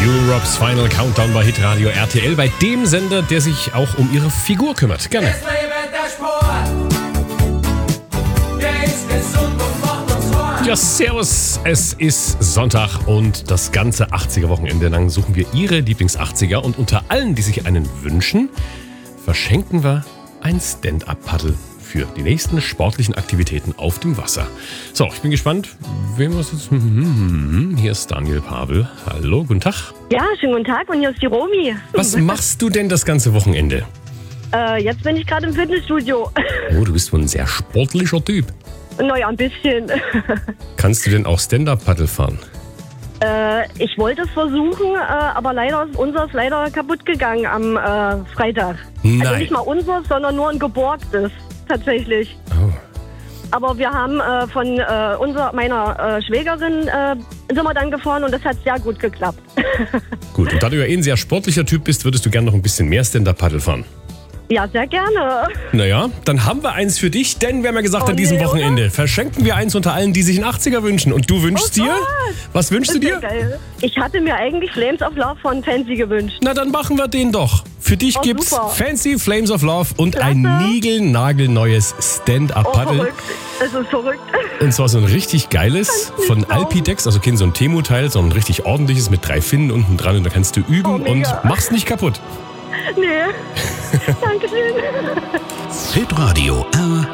Europe's Final Countdown bei Hitradio RTL, bei dem Sender, der sich auch um ihre Figur kümmert. Gerne. Es lebt der Sport, der ist gesund und macht uns fort. Ja, servus. Es ist Sonntag und das ganze 80er-Wochenende lang suchen wir Ihre Lieblings-80er. Und unter allen, die sich einen wünschen, verschenken wir ein Stand-Up-Paddle für die nächsten sportlichen Aktivitäten auf dem Wasser. So, ich bin gespannt, wem wir es jetzt... Hier ist Daniel Pavel. Hallo, guten Tag. Ja, schönen guten Tag und hier ist die Romy. Was machst du denn das ganze Wochenende? Jetzt bin ich gerade im Fitnessstudio. Oh, du bist wohl ein sehr sportlicher Typ. Naja, ein bisschen. Kannst du denn auch Stand-Up-Paddle fahren? Ich wollte es versuchen, aber leider ist unseres leider kaputt gegangen am Freitag. Nein. Also nicht mal unseres, sondern nur ein geborgtes, tatsächlich. Oh. Aber wir haben von meiner Schwägerin sind wir dann gefahren und das hat sehr gut geklappt. Gut, und da du ja ein sehr sportlicher Typ bist, würdest du gerne noch ein bisschen mehr Stand-Up-Paddle fahren. Ja, sehr gerne. Naja, dann haben wir eins für dich, denn wir haben ja gesagt, an diesem nee, Wochenende verschenken wir eins unter allen, die sich einen 80er wünschen. Und du wünschst dir? Was wünschst du Ist ja dir? geil. Ich hatte mir eigentlich Flames of Love von Fancy gewünscht. Na, dann machen wir den doch. Für dich gibt's super. Fancy Flames of Love und Klasse. ein niegelnagelneues Oh, Stand-Up-Paddle. verrückt. Es ist verrückt. Und zwar so ein richtig geiles Kannst von nicht glauben. Alpidex, also kein so ein Temu-Teil, sondern ein richtig ordentliches mit 3 Finnen unten dran. Und da kannst du üben Oh, mega. und mach's nicht kaputt. Nee. Dankeschön. Hitradio